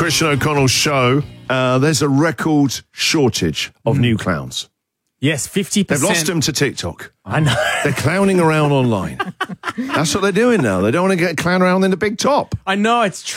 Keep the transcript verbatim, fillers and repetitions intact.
Christian O'Connell's show, uh, there's a record shortage of mm. new clowns. Yes, fifty percent. They've lost them to TikTok. I know. They're clowning around online. That's what they're doing now. They don't want to get clown around in the big top. I know, it's true.